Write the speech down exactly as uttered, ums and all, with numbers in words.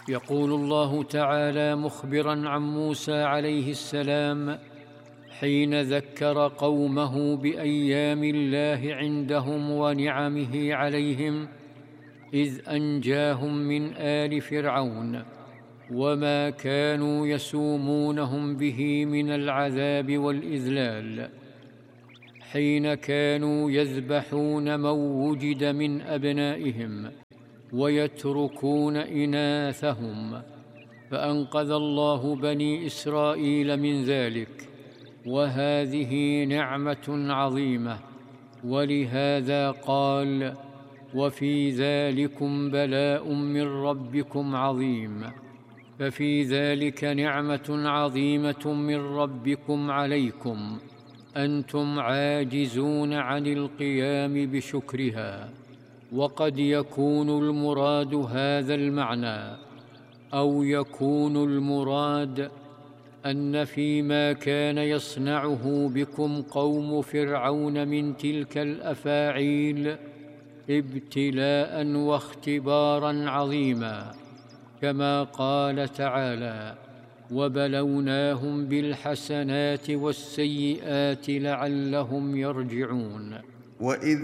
يقول الله تعالى مخبراً عن موسى عليه السلام حين ذكر قومه بأيام الله عندهم ونعمه عليهم إذ أنجاهم من آل فرعون وما كانوا يسومونهم به من العذاب والإذلال، حين كانوا يذبحون من وجد من أبنائهم ويتركون إناثهم، فأنقذ الله بني إسرائيل من ذلك، وهذه نعمة عظيمة. ولهذا قال: وفي ذلكم بلاء من ربكم عظيم. ففي ذلك نعمة عظيمة من ربكم عليكم أنتم عاجزون عن القيام بشكرها. وقد يكون المراد هذا المعنى، أو يكون المراد أن فيما كان يصنعه بكم قوم فرعون من تلك الأفاعيل ابتلاء واختبارا عظيما، كما قال تعالى: وبلوناهم بالحسنات والسيئات لعلهم يرجعون. وإذ